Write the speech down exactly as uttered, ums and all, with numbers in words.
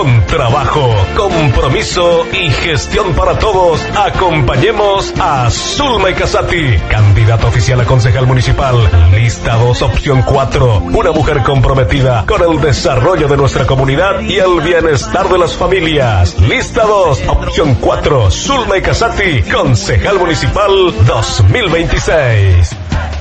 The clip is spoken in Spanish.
Con trabajo, compromiso y gestión para todos, acompañemos a Zulma Casati, candidata oficial a concejal municipal. Lista dos, opción cuatro. Una mujer comprometida con el desarrollo de nuestra comunidad y el bienestar de las familias. Lista dos, opción cuatro. Zulma Casati, concejal municipal dos mil veintiséis.